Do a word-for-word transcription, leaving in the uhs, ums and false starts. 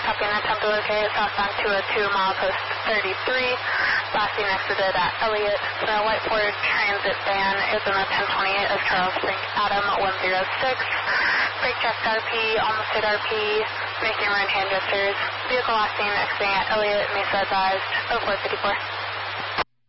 copy an attempt to locate southbound two oh two, milepost thirty-three. Last seen exited at Elliott. The white Ford Transit van is in the ten twenty-eight of Charles Frank Adam one oh six. Brake check R P, almost hit R P, making right hand gestures. Vehicle last seen exiting at Elliott, Mesa advised oh four fifty-four.